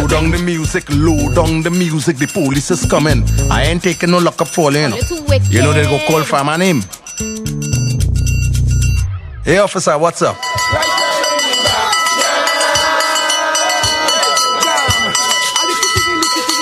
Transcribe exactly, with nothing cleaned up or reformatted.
down the music, low down the music. The police is coming. I ain't taking no lock up for you. Know. You know they go call for my name. Hey officer, what's up?